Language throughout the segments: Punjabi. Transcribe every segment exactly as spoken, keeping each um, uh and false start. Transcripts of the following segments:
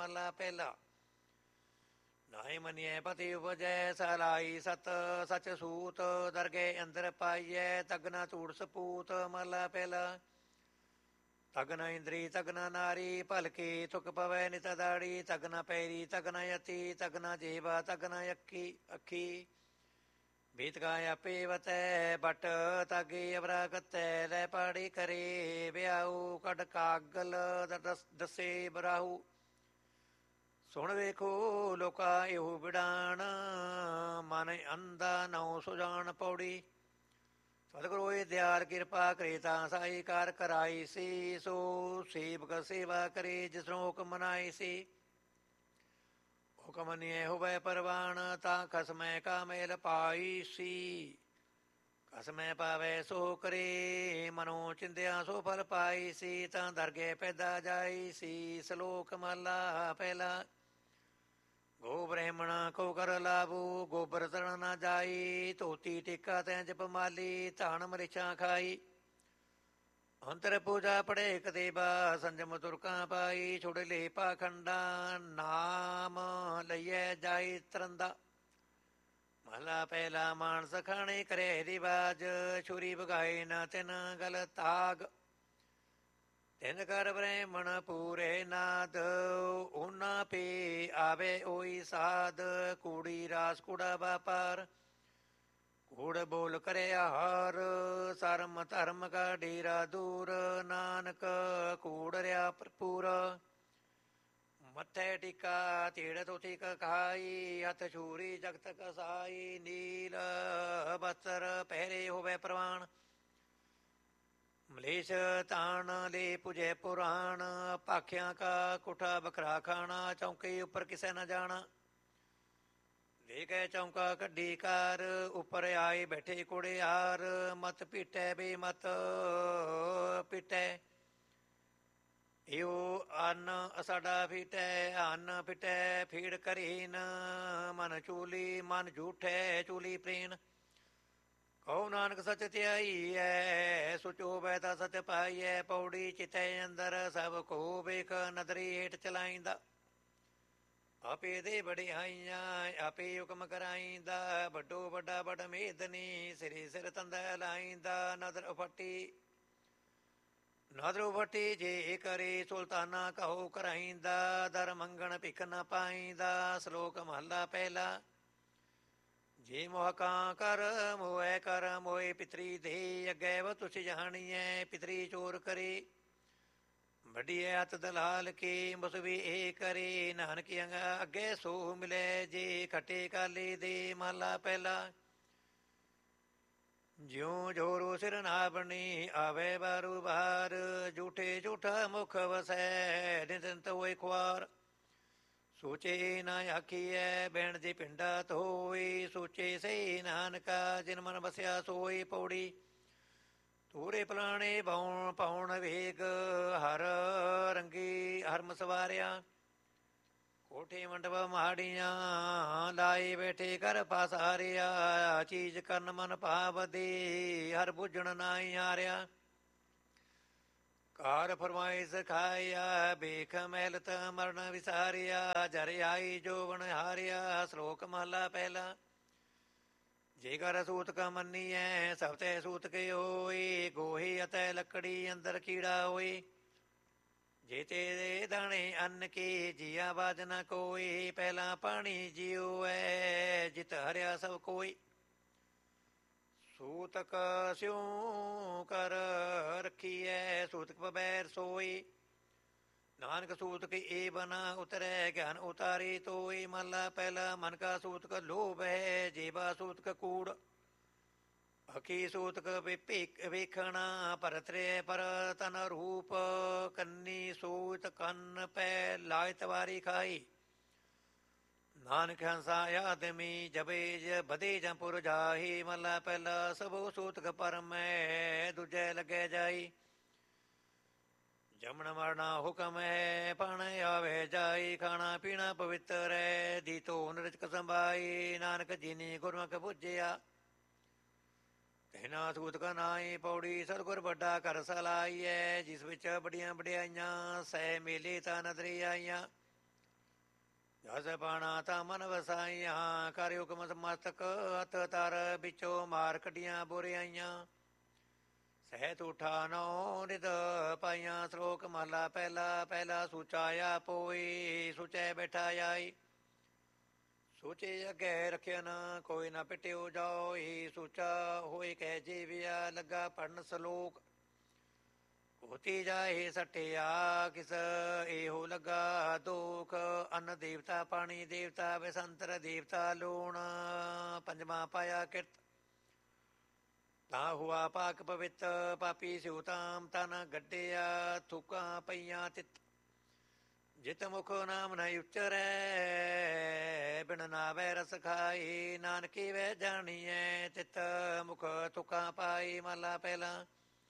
ਮਹਲਾ ਪਹਿਲਾ। ਨਾਏ ਮੰਨਿਐ ਪਤੀ ਉਪਜੈ ਸਲਾਈ ਸਤ ਸਚ ਸੂਤ ਦਰਗੇ ਅੰਦਰ ਪਾਈਐ ਤਗਨਾ ਧੂੜ ਸਪੂਤ ਮਹਲਾ ਪਹਿਲਾ। ਤਗਨਾ ਇੰਦਰੀ ਤਗਨਾ ਨਾਰੀ ਭਲਕੀ ਥੁਕ ਪਵੈ ਨਿਤ ਦਾੜੀ ਤਗਨਾ ਪੈਰੀ ਤਗਨਾ ਯਤੀ ਤਗਨਾ ਜੀਵਾ ਤਗਨਾ ਅੱਖੀ ਅੱਖੀ ਬੀਤ ਗਾਇ ਆਪੇ ਵਤੈ ਬਟ ਤਾਗੀ ਅਵਰਾ ਕਤੈ ਲੈ ਪਾੜੀ ਕਰੇ ਵਿਆਹੂ ਕੱਢ ਕਾਗਲ ਦਸੇ ਬਰਾਹੂ। ਸੁਣ ਵੇਖੋ ਲੋਕਾ ਇਹੋ ਵਿਡਾਣ ਮਨ ਅੰਧਾ ਨਉ ਸੁਜਾਨ ਪੌੜੀ। ਸਤਿਗੁਰੂ ਇਹ ਦਿਆਲ ਕਿਰਪਾ ਕਰੇ ਤਾਂ ਸਾਈ ਕਾਰ ਕਰਾਈ ਸੀ ਸੋ ਸੇਵਕ ਸੇਵਾ ਕਰੇ ਜਿਸਨੂੰ ਹੁਕਮ ਮਨਾਈ ਸੀ। ਹੁਕਮ ਮੰਨਿਐ ਹੋਵੈ ਪਰਵਾਨ ਤਾਂ ਖਸਮੈ ਕਾ ਮੇਲ ਪਾਈ ਸੀ। ਖਸਮੈ ਪਾਵੈ ਸੋ ਕਰੇ ਮਨੋ ਚਿੰਦਿਆ ਸੋ ਫਲ ਪਾਈ ਸੀ ਤਾਂ ਦਰਗੇ ਪੈਦਾ ਜਾਈ ਸੀ। ਸਲੋਕ ਮਹਲਾ ਪਹਿਲਾ। ਗੋ ਬ੍ਰਹਿਮਣ ਕੋ ਕਰ ਲਾਭੂ ਗੋਬਰ ਤਰਨ ਨਾ ਜਾਈ ਧੋਤੀ ਟਿੱਕਾ ਤੈਂ ਜਪ ਮਾਲੀ ਧਾਨ ਮਰਿਚਾਂ ਖਾਈ। ਅੰਤਰ ਪੂਜਾ ਪੜੇ ਕਦੇ ਬਾ ਸੰਜਮ ਤੁਰਕਾਂ ਪਾਈ ਛੁੜ ਲੇ ਪਾਖੰਡਾ ਨਾਮ ਲਈਐ ਜਾਈ ਤਰੰਦਾ। ਮਹਲਾ ਪਹਿਲਾ। ਮਾਨਸ ਖਾਣੇ ਕਰੇ ਰਿਵਾਜ ਛੁਰੀ ਬਗਾਏ ਨਾ ਤਿਨ ਗਲ ਤਾਗ। ਤਿਨ ਕਰ ਬ੍ਰਹਿਮਣ ਪੂਰੇ ਨਾਦ ਓਨਾ ਪੇ ਆਵੇ ਓਈ ਸਾਧ। ਕੂੜੀ ਰਾਸ ਕੂੜਾ ਵਾਪਾਰ ਕੂੜ ਬੋਲ ਕਰੇ ਆਹਾਰ ਸਰਮ ਧਰਮ ਕਾ ਡੇਰਾ ਦੂਰ ਨਾਨਕ ਕੂੜ ਰਿਆ ਭਰਪੂਰ। ਮੱਥੇ ਟਿਕਾ ਤੀੜ ਤੋਤੀ ਖਾਈ ਹੱਥ ਛੂਰੀ ਜਗਤ ਕਸਾਈ ਨੀਲ ਬਸਰ ਪਹਿਰੇ ਹੋਵੇ ਪ੍ਰਵਾਨ। ਮਲੇਸ਼ ਤਾਣ ਲੈ ਪੁਜੇ ਪੁਰਾਣ ਭਾਖਿਆਂ ਕਾ ਕੁਠਾ ਬਖਰਾ ਖਾਣਾ ਚੌਂਕੇ ਉੱਪਰ ਕਿਸੇ ਨਾ ਜਾਣਾ। ਲੈ ਗਏ ਚੌਂਕਾ ਕੱਢੀ ਕਾਰ ਉੱਪਰ ਆਏ ਬੈਠੇ ਕੁੜਿਆਰ ਮਤ ਪੀਟੈ ਬੇ ਮਤ ਪੀਟੈ ਇਹੋ ਅੰਨ ਸਾਡਾ ਫਿਟੈ ਅੰਨ ਫਿਟੈ ਫੀੜ ਕਰੀਨ ਮਨ ਚੂਲੀ ਮਨ ਝੂਠੈ ਚੂਲੀ ਪ੍ਰੇਨ। ਕਹੋ ਨਾਨਕ ਸਚ ਧਿਆਈ ਐ ਸੁਚ ਹੋਵੈ ਤਾਂ ਸਚ ਪਾਈਐ ਪੌੜੀ ਚਿਤੈ ਅੰਦਰ ਸਭ ਕੋ ਵੇਖ ਨਦਰੀ ਹੇਠ ਚਲਾਈਂਦਾ। ਆਪੇ ਦੇ ਵਡਿਆਈਆਂ ਆਪੇ ਹੁਕਮ ਕਰਾਈਂਦਾ ਵੱਡੋ ਵੱਡਾ ਬੜ ਮੇਦਨੀ ਸਿਰੇ ਸਿਰ ਤੰਦਾ ਲਾਈਂਦਾ। ਨਦਰ ਫੱਟੀ ਨਦਰ ਫੱਟੀ ਜੇ ਕਰੇ ਸੁਲਤਾਨਾ ਕਹੋ ਕਰਾਈਂਦਾ ਦਰ ਮੰਗਣ ਭਿਖ ਨਾ ਪਾਈਂਦਾ। ਸਲੋਕ ਮਹਲਾ ਪਹਿਲਾ। ਜੇ ਮੋਹਕਾਂ ਕਰ ਮੋਹੈ ਕਰ ਮੋਏ ਪਿਤਰੀ ਦੇ ਅੱਗੇ ਵ ਤੁਸ ਜਾਣੀਐ ਪਿਤਰੀ ਚੋਰ ਕਰੇ। ਵੱਡੀਐ ਹੱਥ ਦਲਾਲ ਕੇ ਮੁਸਵੀ ਇਹ ਕਰੇ ਨਾਨਕ ਅੱਗੇ ਸੋ ਮਿਲੇ ਜੇ ਖੱਟੇ ਕਾਲੇ ਦੇ। ਮਹਲਾ ਪਹਿਲਾ। ਜਿਉ ਜੋਰੂ ਸਿਰ ਨਾ ਬਣੀ ਆਵੇ ਬਾਰੂ ਬਾਰ ਝੂਠੇ ਝੂਠਾ ਮੁਖ ਵਸੈ ਨਿਤੰਤ ਹੋਏ ਖੁਆਰ। ਸੋਚੇ ਨਾ ਆਖੀਐ ਬੈਣ ਦੀ ਪਿੰਡਾ ਧੋਈ ਸੋਚੇ ਸਹੀ ਨਾਨਕਾ ਜਿਨ ਮਨ ਵਸਿਆ ਸੋਈ ਪੌੜੀ। ਤੂਰੇ ਪਲਾਣੇ ਬਾਉਣ ਪਾਉਣ ਵੇਗ ਹਰ ਰੰਗੀ ਹਰਮ ਸਵਾਰਿਆ। ਕੋਠੇ ਮੰਡਪ ਮਾੜੀਆਂ ਲਾਏ ਬੈਠੇ ਘਰ ਪਾਸਾਰਿਆ ਚੀਜ਼ ਕਰਨ ਮਨ ਭਾਵਦੀ ਹਰ ਬੁੱਝਣ ਨਾਈ ਹਾਰਿਆ। ਕਾਰ ਫਰਮਾਇਸ਼ ਖਾਇਆ ਬੇਖ ਮਹਿਲਤ ਮਰਨ ਵਿਸਾਰਿਆ ਜਰ ਆਈ ਜੋਵਨ ਹਾਰਿਆ। ਸਲੋਕ ਮਹਲਾ ਪਹਿਲਾ। ਜੇ ਕਰ ਸੂਤਕ ਮੰਨੀਐ ਸਭ ਤੇ ਸੂਤਕ ਹੋਈ ਗੋਹੇ ਅਤੇ ਲੱਕੜੀ ਅੰਦਰ ਕੀੜਾ ਹੋਈ। ਜੇ ਤੇਰੇ ਦਾਣੇ ਅੰਨ ਕੇ ਜੀਆ ਬਾਜ ਨਾ ਕੋਈ ਪਹਿਲਾਂ ਪਾਣੀ ਜੀਉ ਐ ਜਿਤ ਹਰਿਆ ਸਭ ਕੋਈ। ਸੂਤਕ ਸਿਉ ਕਰ ਰੱਖੀਐ ਸੂਤਕ ਪਬੈਰ ਸੋਈ। ਨਾਨਕ ਸੂਤਕ ਏ ਬਨਾ ਉਤਰੈ ਗਿਆਨ ਉਤਾਰੇ ਤੋਈ। ਮਹਲਾ ਪਹਿਲਾ। ਮਨ ਕਾ ਸੂਤਕ ਲੋਭ ਹੈ ਜੀਵਾ ਸੂਤਕ ਕੂੜ। ਅਖੀ ਸੂਤਕ ਵੇਖਣਾ ਪਰਤਰੇ ਪਰ ਤਨ ਰੂਪ ਕੰਨੀ ਸੂਤ ਕੰਨ ਪੈ ਲਾਇਤ ਵਾਰੀ ਖਾਈ। ਨਾਨਕ ਹੰਸਾ ਆਦਮੀ ਜਬੇ ਬਦੇ ਜੰਪੁਰ ਜਾਹੀ। ਮਹਲਾ ਪਹਿਲਾ। ਸਭੋ ਸੂਤਕ ਪਰਮੈ ਦੂਜੇ ਲੱਗੇ ਜਾਈ। ਜਮਣ ਮਰਨਾ ਹੁਕਮ ਹੈ ਪਣ ਆਵੇ ਜਾਈ ਖਾਣਾ ਪੀਣਾ ਪਵਿੱਤਰ ਹੈ ਦੀਤੋ ਨਿਰਜਕ ਸੰਭਾਈ। ਨਾਨਕ ਜੀਨੀ ਗੁਰਮੁਖ ਪੁੱਜਿਆ ਤੈਨਾ ਸੂਤਕ ਨਾਈ ਪੌੜੀ। ਸਤਿਗੁਰ ਵੱਡਾ ਘਰ ਸਲਾਈਐ ਜਿਸ ਵਿੱਚ ਬੜੀਆਂ ਵਡਿਆਈਆਂ ਸੈ ਮੇਲੇ ਤਾਂ ਨਦਰੀ ਆਈਆਂ। ਜਸ ਪਾਣਾ ਤਾਂ ਮਨ ਵਸਾਈਆਂ, ਕਰ ਹੁਕਮ ਮਸਤਕ ਹੱਥ ਤਰ, ਵਿੱਚੋਂ ਮਾਰ ਕੱਢੀਆਂ ਬੁਰਿਆਈਆਂ। ਸਹਿਤ ਉਠਾ ਨੌ ਨਿਦ ਪਾਈਆਂ, ਸ਼ਲੋਕ ਮਹਲਾ ਪਹਿਲਾ। ਪਹਿਲਾ ਸੂਚਾਇਆ ਪੋਈ, ਸੂਚੈ ਬੈਠਾ ਆਈ। ਸੋਚੇ ਅੱਗੇ ਰੱਖਿਆ ਨਾ, ਕੋਈ ਨਾ ਪਿਟਿਓ ਜਾਓਈ। ਸੂਚਾ ਹੋਏ ਕਹਿ ਜੀਵਿਆ, ਲੱਗਾ ਪੜਨ ਸਲੋਕ। ਹੋਤੀ ਜਾਏ ਸਟਿਆ, ਕਿਸ ਇਹੋ ਲੱਗਾ ਦੋਖ। ਅੰਨ ਦੇਵਤਾ, ਪਾਣੀ ਦੇਵਤਾ, ਬਸੰਤਰ ਦੇਵਤਾ, ਲੂਣ। ਪੰਜਵਾਂ ਪਾਇਆ ਕਿਰਤ, ਤਾਂ ਹੁਆ ਪਾਕ ਪਵਿੱਤ। ਪਾਪੀ ਸਿਉ ਤਾਮ ਤਨ ਗੱਡਿਆ, ਥੁਕਾਂ ਪਈਆਂ ਤਿੱਤ। ਜਿਤ ਮੁਖ ਨਾਮ ਨ ਉਚਰੈ, ਬਿਨ ਨਾਵੈ ਰਸ ਖਾਈ। ਨਾਨਕੀ ਵੈ ਜਾਣੀਐ, ਤਿਤ ਮੁਖ ਥੁਕਾਂ ਪਾਈ। ਮਹਲਾ ਪਹਿਲਾ।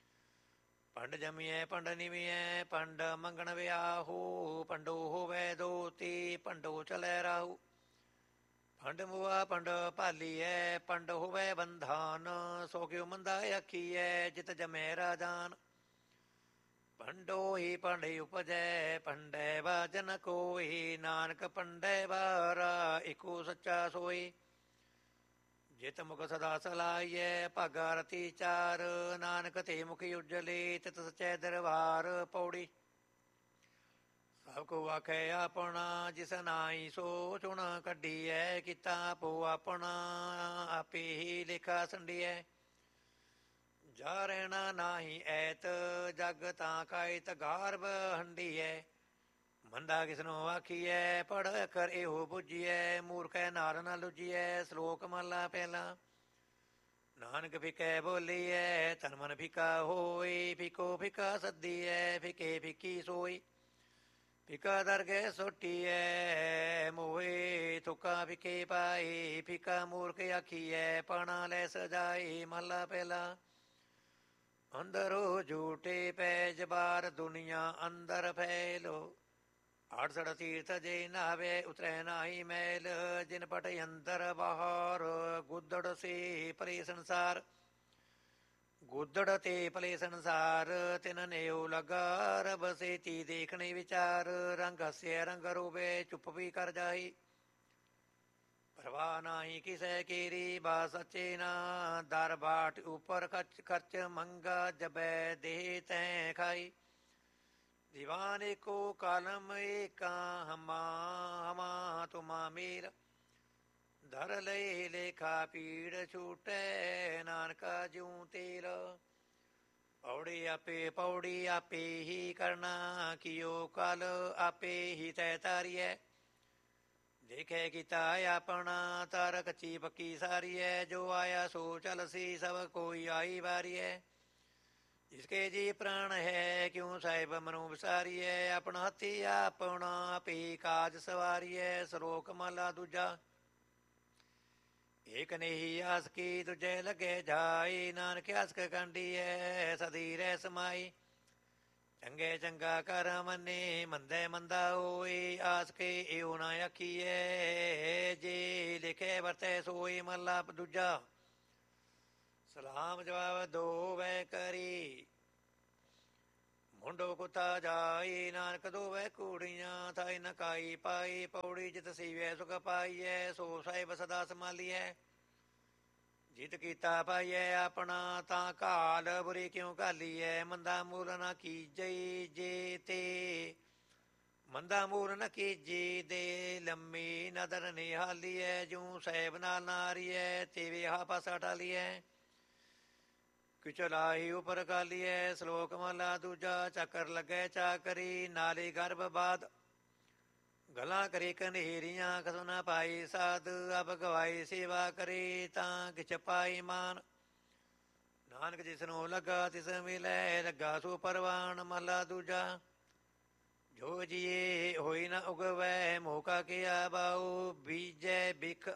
ਪੰਡ ਜਮੀਐ ਪੰਡ ਨਿਵੀਐ, ਪੰਡ ਮੰਗਣ ਵਿਆਹੂ। ਪੰਡੋ ਹੋਵੈ ਦੋਤੀ, ਪੰਡੋ ਚਲੈ ਰਾਹੂ। ਪੰਡ ਮੁਆ ਪੰਡ ਭਾਲੀਐ, ਪੰਡ ਹੋਵੈ ਬੰਧਾਨ। ਸੋ ਕਿਉ ਮੰਦਾ ਆਖੀਐ, ਜਿਤ ਜਮੈ ਰਾਜਾਨ। ਪੰਡੋ ਹੀ ਪੰਡੇ ਉਪਜੈ, ਪੰਡੈ ਬਾਜਨ ਕੋਈ। ਨਾਨਕ ਪੰਡੈ ਬਾਰਾ, ਇਕੋ ਸੱਚਾ ਸੋਈ। ਜਿਤ ਮੁਖ ਸਦਾ ਸਲਾਈਐ, ਭਾਗਾ ਰਤੀ ਚਾਰ। ਨਾਨਕ ਤੇ ਮੁਖ ਉਜਲੇ, ਤਿਤ ਸਚੈ ਦਰਬਾਰ। ਪੌੜੀ। ਸਭ ਕੋ ਆਖੈ ਆਪਣਾ, ਜਿਸ ਨਾਹੀ ਸੋ ਚੁਣ ਕੱਢੀਐ। ਕੀਤਾ ਆਪੋ ਆਪਣਾ, ਆਪੇ ਹੀ ਲੇਖਾ ਸੰਡੀਐ। ਜਾ ਰਹਿਣਾ ਨਾਹੀ ਐਤ, ਜਗ ਤਾਂ ਕਾਇਤ ਗਾਰਬ ਹੰਡੀਐ। ਮੰਦਾ ਕਿਸਨੋ ਆਖੀਐ, ਪੜ ਕਰ ਇਹੋ ਬੁੱਝੀਐ। ਮੂਰਖੈ ਨਾਰ ਨ ਲੁੱਝੀਐ। ਸ਼ਲੋਕ ਮਹਲਾ ਪਹਿਲਾ। ਨਾਨਕ ਫਿਕੈ ਬੋਲੀਐ, ਤਨ ਮਨ ਫਿਕਾ ਹੋਈ। ਫਿਕੋ ਫਿਕਾ ਸੱਦੀਐ, ਫਿਕੇ ਫਿਕੀ ਸੋਈ। ਫਿਕਾ ਦਰਗਹਿ ਸੋਟੀਐ, ਮੋਏ ਥੁਕਾ ਫਿਕੇ ਪਾਈ। ਫਿਕਾ ਮੂਰਖ ਆਖੀਐ, ਪਾਣਾ ਲੈ ਸਜਾਈ। ਮਹਲਾ ਪਹਿਲਾ। ਅੰਦਰੋ ਝੂਠੇ ਪੈ ਜਬਾਰ, ਦੁਨੀਆ ਅੰਦਰ ਫੈਲੋ। ਆਠਸਠ ਤੀਰਥ ਜੇ ਨਾਵੇ, ਉਤਰੈ ਨਾਹੀ ਮੈਲ। ਜਿਨ ਪਟ ਅੰਦਰ ਬਾਹਰ, ਗੁੱਦੜ ਸੇ ਭਲੇ ਸੰਸਾਰ। ਗੁੱਦੜ ਤੇ ਭਲੇ ਸੰਸਾਰ, ਤਿਨ ਨੇਉ ਲਗਾ। ਰਬ ਸੇਤੀ ਦੇਖਣੇ ਵਿਚਾਰ। ਰੰਗ ਹੱਸਿਆ ਰੰਗ ਰੋਵੇ, ਚੁੱਪ ਵੀ ਕਰ ਜਾਈ। ਪਰਵਾਹ ਨਾਹੀ ਕਿਸੈ ਕੀਰੀ, ਬਾ ਸੱਚੇ ਨਾ। ਦਰ ਬਾਟ ਉਪਰ ਖਚ ਖਰਚ ਮੰਗਾ, ਜਬੈ ਦੇਹ ਤੈ ਖਾਈ। ਦੀਵਾਨ ਏਕੋ ਕਾਲਮ ਏਕਾ, ਹਮਾ ਹਮਾ ਤੁਮਾ ਮੇਲ। ਧਰ ਲਏ ਲੇਖਾ ਪੀੜ ਛੂਟੈ, ਨਾਨਕਾ ਜਿਉ ਤੇਲ। ਪੌੜੀ ਆਪੇ ਪੌੜੀ ਆਪੇ ਹੀ ਕਰਨਾ, ਕੀਓ ਕਲ ਆਪੇ ਹੀ ਤੈ ਤਾਰੀਐ। ਦੇਖੈ ਕੀਤਾ ਆਪਣਾ, ਤਰ ਕੱਚੀ ਪੱਕੀ ਸਾਰੀਐ। ਜੋ ਆਇਆ ਸੋ ਚਲਸੀ, ਸਭ ਕੋਈ ਆਈ ਵਾਰੀਐ। ਜਿਸਕੇ ਜੀ ਪ੍ਰਾਣ ਹੈ, ਕਿਉ ਸਾਹਿਬ ਮਨੁ ਵਿਸਾਰੀਐ। ਆਪਣਾ ਹੱਥੀ ਆਪਣਾ, ਆਪੇ ਕਾਜ ਸਵਾਰੀਐ। ਸ਼ਲੋਕ ਮਹਲਾ ਦੂਜਾ। ਏਕ ਨੇਹੀ ਆਸ ਕੀ, ਦੂਜੇ ਲੱਗੇ ਜਾਈ। ਨਾਨਕ ਆਸਕ ਕਾਂਡੀਐ, ਸਦੀ ਰਹਿ ਸਮਾਈ। ਚੰਗੇ ਚੰਗਾ ਕਰ ਮੰਨੇ, ਮੰਦੇ ਮੰਦਾ ਹੋਈ। ਆਸ ਕੇ ਇਉ ਨਾ ਆਖੀਐ, ਜੇ ਲਿਖੇ ਵਰਤੈ ਸੋਈ। ਮਹਲਾ ਦੂਜਾ। ਸਲਾਮ ਜਵਾਬ ਦੋਵੈ ਕਰੀ, ਮੁੰਡੋ ਕੁੱਤਾ ਜਾਈ। ਨਾਨਕ ਦੋਵੈ ਕੂੜੀਆਂ, ਥਾਈ ਨ ਕਾਈ ਪਾਈ। ਪੌੜੀ ਜਿਤ ਸੀਵੈ ਸੁਖ ਪਾਈਐ, ਸੋ ਸਾਹਿਬ ਸਦਾ ਸੰਭਾਲੀਐ। ਜਿਤ ਕੀਤਾ ਪਾਈਐ ਆਪਣਾ, ਤਾਂ ਘਾਲ ਬੁਰੀ ਕਿਉ ਘਾਲੀਐ। ਮੰਦਾ ਮੂਲ ਨ ਕੀਜਈ, ਜੇ ਤੇ ਮੰਦਾ ਮੂਲ ਨ ਕੀਜੀ। ਦੇ ਲੰਮੀ ਨਦਰ ਨਿਹਾਲੀਐ, ਜੂ ਸਾਹਿਬ ਨਾਲ ਨਾਰੀਐ। ਤੇਵੇ ਹਾ ਪਾਸਾ ਟਾਲੀਐ, ਕਿਚਲਾਹੀ ਉਪਰ ਕਾਲੀਐ। ਸ਼ਲੋਕ ਮਹਲਾ ਦੂਜਾ। ਚੱਕਰ ਲੱਗੈ ਚਾਕਰੀ, ਨਾਲੇ ਗਰਭ ਬਾਦ। ਗਲਾਂ ਕਰੀ ਕਨੇਰੀਆਂ, ਕਸੁ ਨ ਪਾਈ ਸਾਧ। ਅਬ ਗਵਾਈ ਸੇਵਾ ਕਰੀ, ਤਾਂ ਕਿਛ ਪਾਈ ਮਾਨ। ਨਾਨਕ ਜਿਸਨੂੰ ਲੱਗਾ ਤਿਸ ਮਿਲੈ, ਲੱਗਾ ਸੋ ਪਰਵਾਨ। ਮਹਲਾ ਦੂਜਾ। ਜੋ ਜੀਏ ਹੋਈ ਨ ਉਗਵੈ, ਮੋਕਾ ਕੀਆ ਬਾਉ। ਬੀਜੈ ਬਿਖ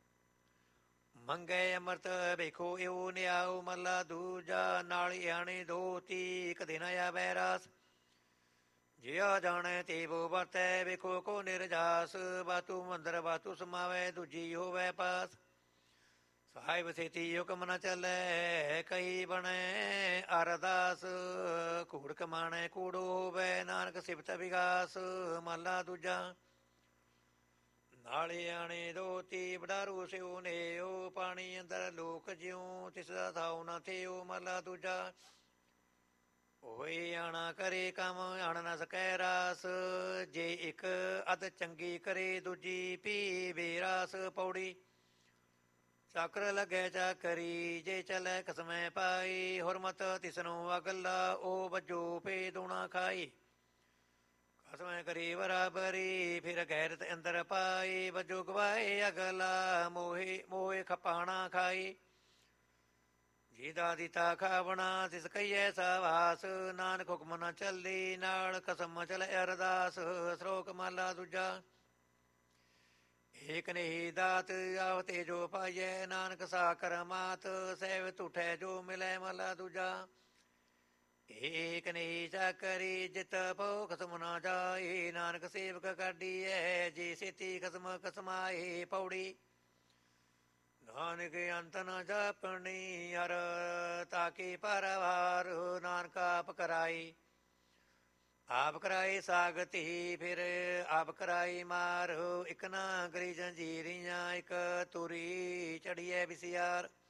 ਮੰਗੈ ਅੰਮ੍ਰਿਤ, ਵੇਖੋ ਇਉ ਨਿਆਉ। ਮਹਲਾ ਦੂਜਾ। ਨਾਲੀ ਆਣੀ ਦੋਤੀ, ਕਦੇ ਨ ਆਵੈ ਰਾਸ। ਜਿਆ ਜਾਣੈ ਤੇਵੋ ਵਰਤੈ, ਵੇਖੋ ਕੋ ਨਿਰਜਾਸ। ਬਾਤੂ ਮੰਦਰ ਬਾਤੂ ਸਮਾਵੈ, ਦੂਜੀ ਹੋਵੈ ਪਾਸ। ਸਾਹਿਬ ਸੇਤੀ ਹੁਕਮ ਨ ਚੱਲੈ, ਕਹੀ ਬਣੈ ਅਰਦਾਸ। ਕੂੜ ਕਮਾਣੈ ਕੂੜੋ ਹੋਵੈ, ਨਾਨਕ ਸਿਫਤ ਵਿਗਾਸ। ਮਹਲਾ ਦੂਜਾ। ਨਾਲੇ ਆਣੇ ਦੋਤੀ ਵਡਾਰੂ ਸਿਉ ਨੇਓ ਪਾਣੀ ਅੰਦਰ ਲੋਕ ਜਿਉ ਤਿਸ ਦਾ ਥਾਉ ਨਾ ਥਿਓ। ਮਹਲਾ ਦੂਜਾ ਹੋਏ ਆਣਾ ਕਰੇ ਕੰਮ ਅਣ ਨ ਸਕੈ ਰਾਸ ਜੇ ਇੱਕ ਅਧ ਚੰਗੀ ਕਰੇ ਦੂਜੀ ਪੀ ਬੇਰਾਸ। ਪੌੜੀ ਚੱਕਰ ਲੱਗੈ ਚਾਕਰੀ ਜੇ ਚਲੈ ਕਸਮੈ ਪਾਈ ਹੁਰਮਤ ਤਿਸਨੂੰ ਅਗਲਾ ਉਹ ਵੱਜੋ ਪੇ ਦੂਣਾ ਖਾਈ। ਕਸਮੈ ਕਰੀ ਬਰਾਬਰੀ ਫਿਰ ਗੈਰਤ ਅੰਦਰ ਪਾਈ ਵੱਜੋ ਗਵਾਏ ਅਗਲਾ ਮੋਹੇ ਮੋਹੇ ਖਪਾਣਾ ਖਾਈ। ਜਿਹਦਾ ਦਿੱਤਾ ਖਾਵਣਾ ਤਿਸ ਕਹੀਐ ਸਾਵਾਸ ਨਾਨਕ ਹੁਕਮ ਨ ਚੱਲੀ ਨਾਲ ਕਸਮ ਚਲੈ ਅਰਦਾਸ। ਸ਼ਲੋਕ ਮਹਲਾ ਦੂਜਾ ਏਕ ਨਹੀਂ ਦਾਤ ਆਵ ਤੇ ਜੋ ਪਾਈਐ ਨਾਨਕ ਸਾ ਕਰਮਾਤ ਸਹਿਬ ਤੁਠੈ ਜੋ ਮਿਲੈ। ਮਹਲਾ ਦੂਜਾ ਏਕ ਨਹੀਂ ਚਾਕਰੀ ਜਿਤ ਭਉ ਖਸਮ ਨਾ ਜਾਏ ਨਾਨਕ ਸੇਵਕ ਕਾਢੀਐ ਜੇ ਸੇਤੀ ਖਸਮ ਕਸਮਾਏ। ਪੌੜੀ ਨਾਨਕ ਅੰਤ ਨ ਜਾਪਣੀ ਹਰ ਤਾਕੇ ਪਰਵਾਰ ਨਾਨਕ ਆਪ ਕਰਾਈ ਆਪ ਕਰਾਈ ਸਾਗਤੀ ਫਿਰ ਆਪ ਕਰਾਈ ਮਾਰ। ਇੱਕ ਨਾ ਕਰੀ ਜੰਜੀਰੀਆਂ ਇੱਕ ਤੁਰੀ ਚੜੀਐ ਵਿਸਿਆਰ।